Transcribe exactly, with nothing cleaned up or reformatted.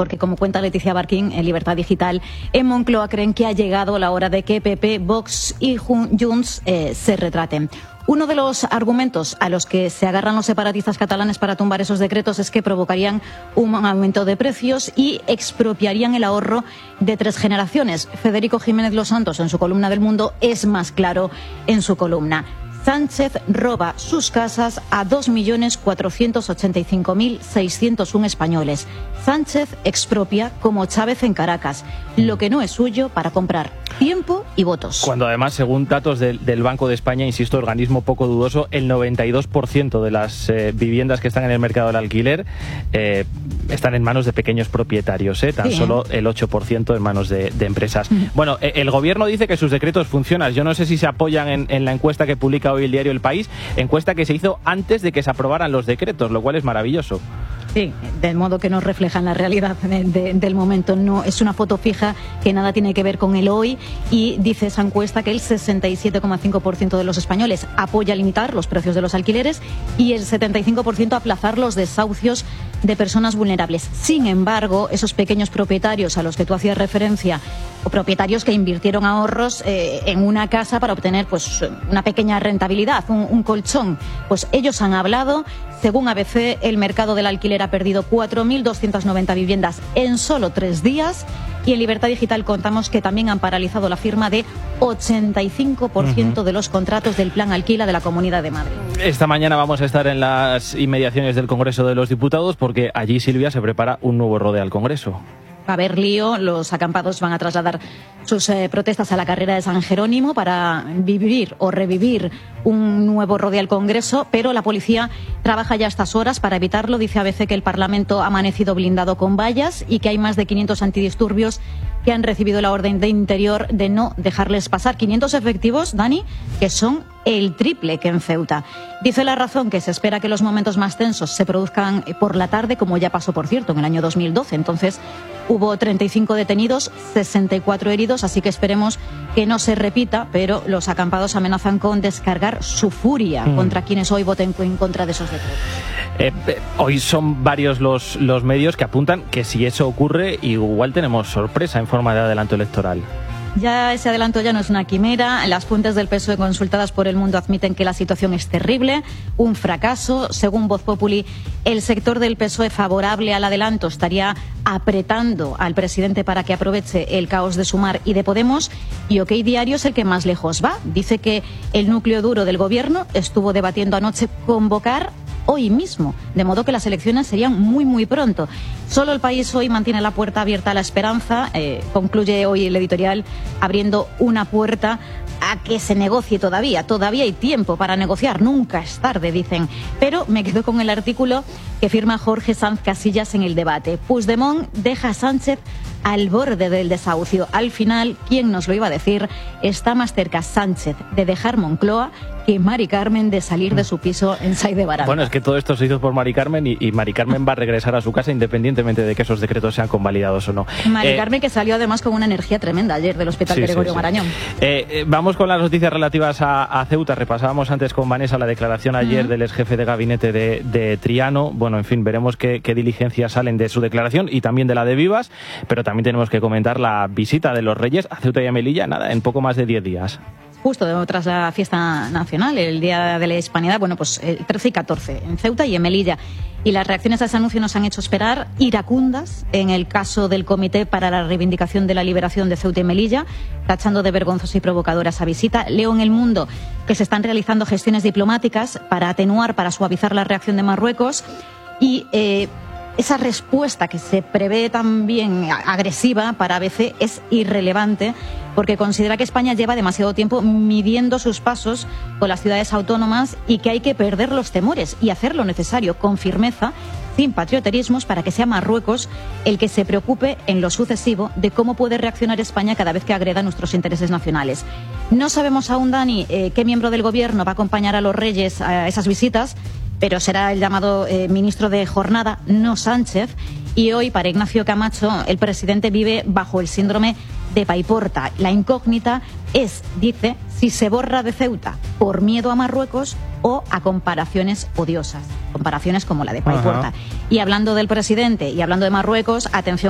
porque como cuenta Leticia Barquín en Libertad Digital, en Moncloa creen que ha llegado la hora de que P P, Vox y Junts eh, se retraten. Uno de los argumentos a los que se agarran los separatistas catalanes para tumbar esos decretos es que provocarían un aumento de precios y expropiarían el ahorro de tres generaciones. Federico Jiménez Los Santos, en su columna del Mundo, es más claro en su columna. Sánchez roba sus casas a dos millones cuatrocientos ochenta y cinco mil seiscientos uno españoles. Sánchez expropia como Chávez en Caracas, lo que no es suyo para comprar tiempo y votos. Cuando además, según datos del, del Banco de España, insisto, organismo poco dudoso, el noventa y dos por ciento de las eh, viviendas que están en el mercado del alquiler eh, están en manos de pequeños propietarios, ¿eh? tan sí, solo el ocho por ciento en manos de, de empresas. Mm. Bueno, eh, el gobierno dice que sus decretos funcionan. Yo no sé si se apoyan en, en la encuesta que publica hoy el diario El País, encuesta que se hizo antes de que se aprobaran los decretos, lo cual es maravilloso. Sí, de modo que no reflejan la realidad de, de, del momento. No es una foto fija que nada tiene que ver con el hoy, y dice esa encuesta que el sesenta y siete coma cinco por ciento de los españoles apoya limitar los precios de los alquileres y el setenta y cinco por ciento aplazar los desahucios de personas vulnerables. Sin embargo, esos pequeños propietarios a los que tú hacías referencia, o propietarios que invirtieron ahorros eh, en una casa para obtener pues una pequeña rentabilidad, un, un colchón, pues ellos han hablado. Según A B C, el mercado del alquiler ha perdido cuatro mil doscientas noventa viviendas en solo tres días, y en Libertad Digital contamos que también han paralizado la firma de ochenta y cinco por ciento uh-huh. de los contratos del Plan Alquila de la Comunidad de Madrid. Esta mañana vamos a estar en las inmediaciones del Congreso de los Diputados, porque allí, Silvia, se prepara un nuevo rodeo al Congreso. Va a haber lío, los acampados van a trasladar sus eh, protestas a la carrera de San Jerónimo para vivir o revivir un nuevo rodeo al Congreso, pero la policía trabaja ya a estas horas para evitarlo. Dice A B C que el Parlamento ha amanecido blindado con vallas y que hay más de quinientos antidisturbios que han recibido la orden de Interior de no dejarles pasar. quinientos efectivos, Dani, que son el triple que en Ceuta. Dice La Razón que se espera que los momentos más tensos se produzcan por la tarde, como ya pasó, por cierto, en el año dos mil doce. Entonces hubo treinta y cinco detenidos, sesenta y cuatro heridos, así que esperemos que no se repita, pero los acampados amenazan con descargar su furia mm. contra quienes hoy voten en contra de esos decretos. Eh, eh, hoy son varios los, los medios que apuntan que si eso ocurre, igual tenemos sorpresa en forma de adelanto electoral. Ya ese adelanto ya no es una quimera. Las fuentes del P S O E consultadas por El Mundo admiten que la situación es terrible, un fracaso. Según Voz Populi, el sector del P S O E favorable al adelanto estaría apretando al presidente para que aproveche el caos de Sumar y de Podemos. Y OK Diario es el que más lejos va. Dice que el núcleo duro del gobierno estuvo debatiendo anoche convocar hoy mismo, de modo que las elecciones serían muy muy pronto. Solo El País hoy mantiene la puerta abierta a la esperanza, eh, concluye hoy el editorial abriendo una puerta a que se negocie todavía. Todavía hay tiempo para negociar, nunca es tarde, dicen. Pero me quedo con el artículo que firma Jorge Sanz Casillas en El Debate. Puigdemont deja a Sánchez al borde del desahucio. Al final, ¿quién nos lo iba a decir? Está más cerca Sánchez de dejar Moncloa que Mari Carmen de salir de su piso en Saiz de Baranda. Bueno, es que todo esto se hizo por Mari Carmen y, y Mari Carmen va a regresar a su casa independientemente de que esos decretos sean convalidados o no. Mari eh, Carmen, que salió además con una energía tremenda ayer del Hospital sí, Gregorio sí, sí. Marañón. Eh, eh, vamos con las noticias relativas a, a Ceuta. Repasábamos antes con Vanessa la declaración ayer uh-huh. del ex jefe de gabinete de, de Triano. Bueno, en fin, veremos qué, qué diligencias salen de su declaración y también de la de Vivas, pero también tenemos que comentar la visita de los Reyes a Ceuta y a Melilla, nada, en poco más de diez días. Justo tras la fiesta nacional, el Día de la Hispanidad, bueno, pues el trece y catorce, en Ceuta y en Melilla. Y las reacciones a ese anuncio nos han hecho esperar, iracundas en el caso del Comité para la Reivindicación de la Liberación de Ceuta y Melilla, tachando de vergonzosa y provocadora esa visita. Leo en El Mundo que se están realizando gestiones diplomáticas para atenuar, para suavizar la reacción de Marruecos y... Eh, esa respuesta que se prevé también agresiva para A B C es irrelevante, porque considera que España lleva demasiado tiempo midiendo sus pasos con las ciudades autónomas y que hay que perder los temores y hacer lo necesario con firmeza, sin patrioterismos, para que sea Marruecos el que se preocupe en lo sucesivo de cómo puede reaccionar España cada vez que agreda nuestros intereses nacionales. No sabemos aún, Dani, eh, qué miembro del Gobierno va a acompañar a los Reyes a esas visitas, pero será el llamado eh, ministro de Jornada, no Sánchez. Y hoy, para Ignacio Camacho, el presidente vive bajo el síndrome de Paiporta. La incógnita es, dice, si se borra de Ceuta por miedo a Marruecos o a comparaciones odiosas, comparaciones como la de Paiporta. Ajá. Y hablando del presidente y hablando de Marruecos, atención